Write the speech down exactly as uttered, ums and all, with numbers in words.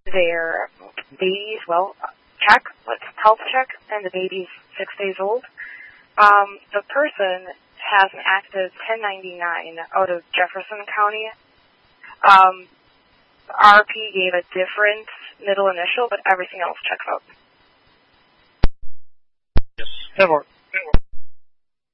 their babies, well, check, let's health check, and the baby's six days old. Um, the person has an active ten ninety-nine out of Jefferson County. Um, R P gave a different middle initial, but everything else checks out. Yes.